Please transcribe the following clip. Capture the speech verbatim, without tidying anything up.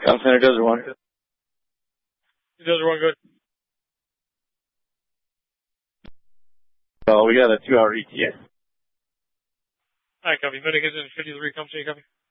Comm Center, Desert One. Desert One, good. Oh, we got a two-hour E T A. Alright, copy. Medic is in fifty-three, come see you, copy.